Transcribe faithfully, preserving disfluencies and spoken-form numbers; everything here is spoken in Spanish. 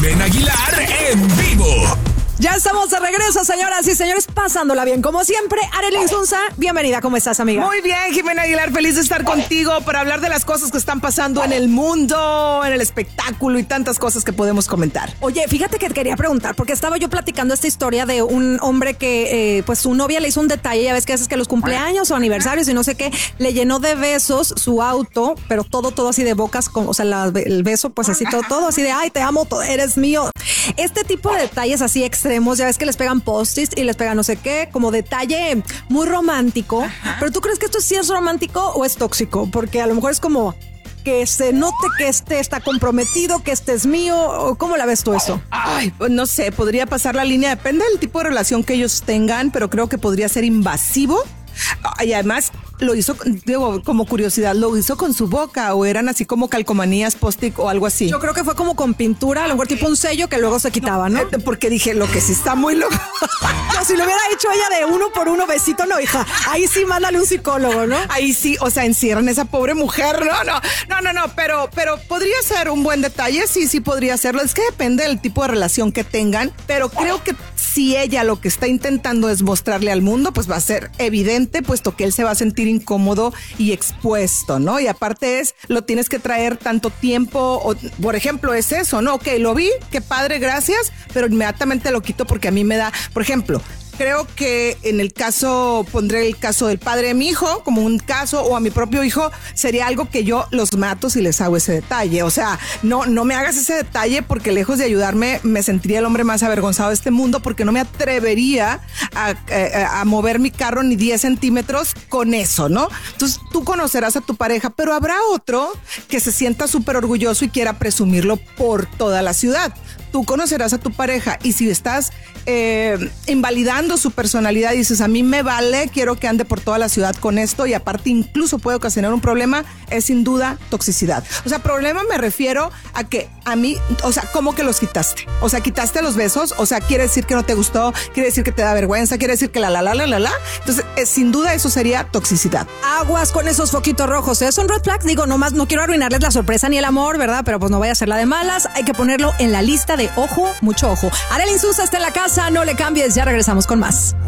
Jimena Aguilar en vivo. Ya estamos de regreso, señoras y señores, pasándola bien. Como siempre, Arely Insunza, bienvenida. ¿Cómo estás, amiga? Muy bien, Jimena Aguilar, feliz de estar contigo para hablar de las cosas que están pasando en el mundo, en el espectáculo y tantas cosas que podemos comentar. Oye, fíjate que te quería preguntar, porque estaba yo platicando esta historia de un hombre que, eh, pues su novia le hizo un detalle, ya ves que haces que los cumpleaños o aniversarios y no sé qué, le llenó de besos su auto, pero todo, todo así de bocas, con, o sea, la, el beso, pues así todo, todo así de, ay, te amo, eres mío. Este tipo de detalles así extremos, ya ves que les pegan post-its y les pegan no sé qué, como detalle muy romántico. Ajá. Pero ¿tú crees que esto sí es romántico o es tóxico? Porque a lo mejor es como que se note que este está comprometido, que este es mío. ¿Cómo la ves tú esto? Ay, pues no sé, podría pasar la línea, depende del tipo de relación que ellos tengan, pero creo que podría ser invasivo. Y además lo hizo, digo, como curiosidad, lo hizo con su boca o eran así como calcomanías, post-it o algo así. Yo creo que fue como con pintura, a lo mejor tipo un sello que luego se quitaba, ¿no? ¿no? Porque dije, lo que sí está muy loco. No, si lo hubiera hecho ella de uno por uno besito, no, hija. Ahí sí, mándale un psicólogo, ¿no? Ahí sí, o sea, encierran a esa pobre mujer. No, no, no, no, no, pero, pero podría ser un buen detalle, sí, sí podría serlo. Es que depende del tipo de relación que tengan, pero creo que si ella lo que está intentando es mostrarle al mundo, pues va a ser evidente, puesto que él se va a sentir incómodo y expuesto, ¿no? Y aparte es, lo tienes que traer tanto tiempo, o, por ejemplo, es eso, ¿no? Ok, lo vi, qué padre, gracias, pero inmediatamente lo quito porque a mí me da, por ejemplo, creo que en el caso, pondré el caso del padre de mi hijo como un caso, o a mi propio hijo, sería algo que yo los mato si les hago ese detalle. O sea, no, no me hagas ese detalle porque lejos de ayudarme, me sentiría el hombre más avergonzado de este mundo porque no me atrevería a, a, a mover mi carro ni diez centímetros con eso, ¿no? Entonces tú conocerás a tu pareja, pero habrá otro que se sienta súper orgulloso y quiera presumirlo por toda la ciudad. Tú conocerás a tu pareja y si estás eh, invalidando su personalidad y dices, a mí me vale, quiero que ande por toda la ciudad con esto y aparte incluso puede ocasionar un problema, es sin duda toxicidad. O sea, problema me refiero a que a mí, o sea, ¿cómo que los quitaste? O sea, quitaste los besos, o sea, quiere decir que no te gustó, quiere decir que te da vergüenza, quiere decir que la la la la la la. Entonces, eh, sin duda eso sería toxicidad. Aguas con esos foquitos rojos, ¿eh? Son red flags, digo, nomás no quiero arruinarles la sorpresa ni el amor, ¿verdad? Pero pues no vaya a ser la de malas, hay que ponerlo en la lista de ojo, mucho ojo. Arely Insunza está en la casa, no le cambies, ya regresamos con más.